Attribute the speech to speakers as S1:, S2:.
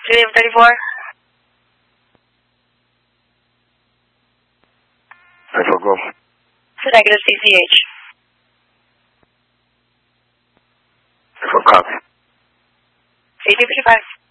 S1: Julian 34.
S2: Rifle go.
S1: To negative CCH.
S2: Rifle copy.
S1: CP 55.